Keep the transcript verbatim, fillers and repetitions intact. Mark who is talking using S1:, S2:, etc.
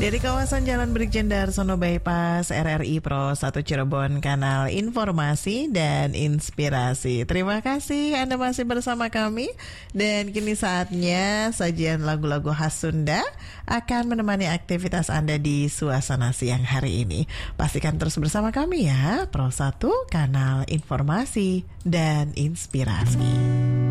S1: Dari kawasan Jalan Brigjen Darsono Bypass R R I Pro satu Cirebon, kanal informasi dan inspirasi. Terima kasih Anda masih bersama kami. Dan kini saatnya sajian lagu-lagu khas Sunda akan menemani aktivitas Anda di suasana siang hari ini. Pastikan terus bersama kami ya, Pro satu, kanal informasi dan inspirasi.